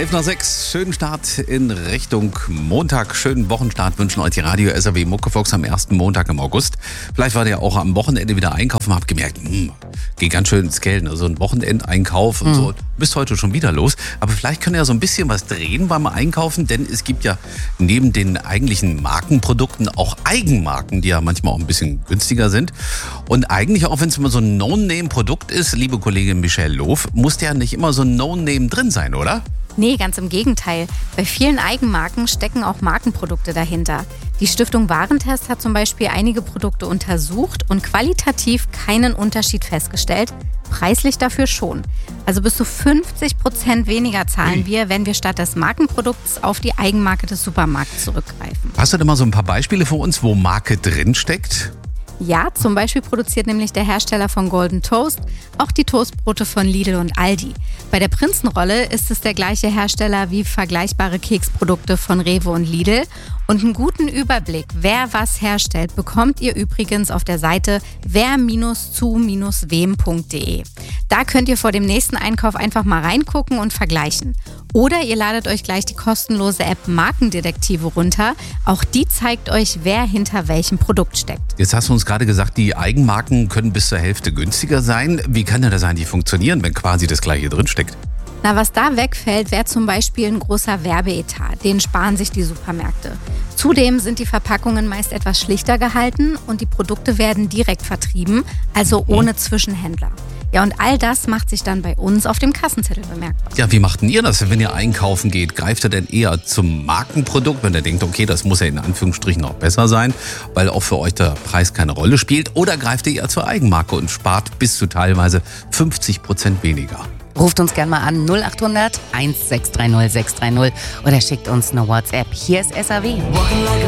11:06, schönen Start in Richtung Montag, schönen Wochenstart wünschen euch die Radio SAW Muckefox am ersten Montag im August. Vielleicht wart ihr auch am Wochenende wieder einkaufen und habt gemerkt, geht ganz schön ins Geld, also ein Wochenendeinkauf und so. Bist heute schon wieder los, aber vielleicht könnt ihr ja so ein bisschen was drehen beim Einkaufen, denn es gibt ja neben den eigentlichen Markenprodukten auch Eigenmarken, die ja manchmal auch ein bisschen günstiger sind. Und eigentlich, auch wenn es immer so ein No-Name-Produkt ist, liebe Kollegin Michelle Loof, muss ja nicht immer so ein No-Name drin sein, oder? Nee, ganz im Gegenteil. Bei vielen Eigenmarken stecken auch Markenprodukte dahinter. Die Stiftung Warentest hat zum Beispiel einige Produkte untersucht und qualitativ keinen Unterschied festgestellt, preislich dafür schon. Also bis zu 50% weniger zahlen wir, wenn wir statt des Markenprodukts auf die Eigenmarke des Supermarkts zurückgreifen. Hast du denn mal so ein paar Beispiele für uns, wo Marke drin steckt? Ja, zum Beispiel produziert nämlich der Hersteller von Golden Toast auch die Toastbrote von Lidl und Aldi. Bei der Prinzenrolle ist es der gleiche Hersteller wie vergleichbare Keksprodukte von Rewe und Lidl. Und einen guten Überblick, wer was herstellt, bekommt ihr übrigens auf der Seite wer-zu-wem.de. Da könnt ihr vor dem nächsten Einkauf einfach mal reingucken und vergleichen. Oder ihr ladet euch gleich die kostenlose App Markendetektive runter. Auch die zeigt euch, wer hinter welchem Produkt steckt. Jetzt hast du uns gerade gesagt, die Eigenmarken können bis zur Hälfte günstiger sein. Wie kann denn das eigentlich funktionieren, wenn quasi das Gleiche drinsteckt? Na, was da wegfällt, wäre zum Beispiel ein großer Werbeetat. Den sparen sich die Supermärkte. Zudem sind die Verpackungen meist etwas schlichter gehalten und die Produkte werden direkt vertrieben, also ohne Zwischenhändler. Ja, und all das macht sich dann bei uns auf dem Kassenzettel bemerkbar. Ja, wie macht denn ihr das, wenn ihr einkaufen geht? Greift ihr denn eher zum Markenprodukt, wenn ihr denkt, okay, das muss ja in Anführungsstrichen noch besser sein, weil auch für euch der Preis keine Rolle spielt? Oder greift ihr eher zur Eigenmarke und spart bis zu teilweise 50% weniger? Ruft uns gerne mal an 0800 1630 630 oder schickt uns eine WhatsApp. Hier ist SAW.